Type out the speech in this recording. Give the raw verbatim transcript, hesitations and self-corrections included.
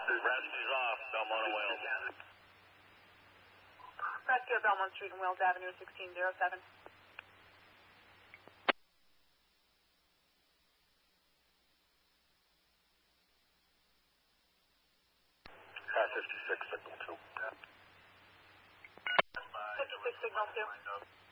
Rescue's off, Belmont and Wales. Rescue at Belmont Street and Wales Avenue, sixteen oh seven. Car fifty-six, signal two. fifty-six, signal two.